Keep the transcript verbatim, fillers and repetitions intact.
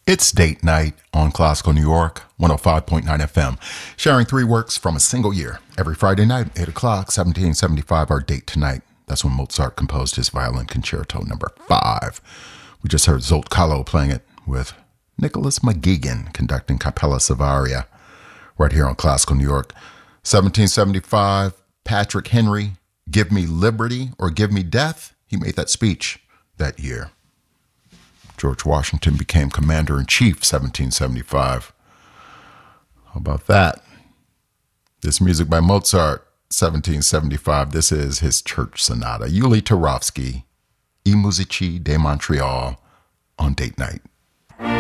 It's date night on Classical New York, one oh five point nine F M, sharing three works from a single year. Every Friday night, eight o'clock, seventeen seventy-five, our date tonight. That's when Mozart composed his Violin Concerto number five. We just heard Zolt Kahlo playing it with Nicholas McGuigan conducting Capella Savaria right here on Classical New York. seventeen seventy-five, Patrick Henry, Give Me Liberty or Give Me Death. He made that speech that year. George Washington became commander-in-chief, seventeen seventy-five. How about that? This music by Mozart, seventeen seventy-five. This is his church sonata. Yuli Turovsky, I Musici de Montreal on date night.